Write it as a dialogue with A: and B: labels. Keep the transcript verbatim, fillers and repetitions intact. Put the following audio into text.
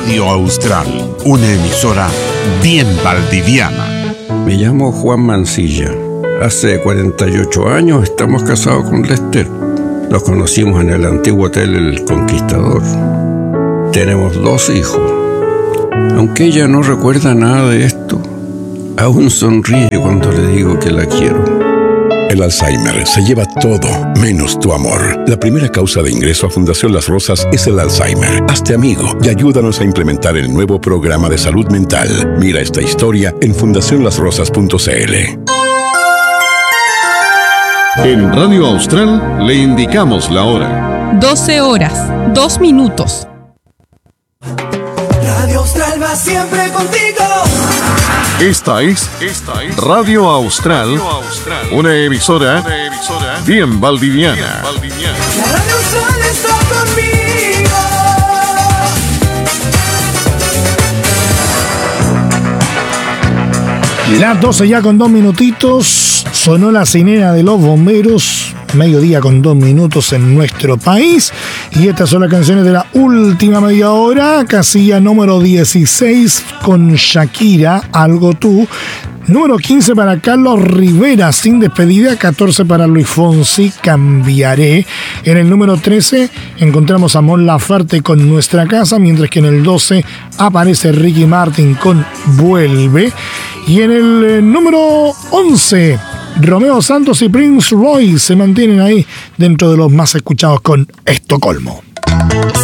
A: Radio Austral, una emisora bien valdiviana.
B: Me llamo Juan Mancilla. Hace cuarenta y ocho años estamos casados con Lester. Nos conocimos en el antiguo hotel El Conquistador. Tenemos dos hijos. Aunque ella no recuerda nada de esto, aún sonríe cuando le digo que la quiero.
C: El Alzheimer se lleva todo, menos tu amor. La primera causa de ingreso a Fundación Las Rosas es el Alzheimer. Hazte amigo y ayúdanos a implementar el nuevo programa de salud mental. Mira esta historia en fundación las rosas punto c l.
D: En Radio Austral le indicamos la hora.
E: doce horas, dos minutos.
F: Radio Austral va siempre contigo.
D: Esta es, esta es Radio Austral, Radio Austral, una emisora, una emisora bien valdiviana. Bien valdiviana.
F: La Radio Austral está conmigo.
G: Las doce ya con dos minutitos, sonó la sirena de los bomberos, mediodía con dos minutos en nuestro país. Y estas son las canciones de la última media hora. Casilla número dieciséis con Shakira, Algo Tú. Número quince para Carlos Rivera, Sin Despedida. catorce para Luis Fonsi, Cambiaré. En el número trece encontramos a Mon Laferte con Nuestra Casa, mientras que en el doce aparece Ricky Martin con Vuelve. Y en el eh, número once, Romeo Santos y Prince Royce se mantienen ahí dentro de los más escuchados con Estocolmo.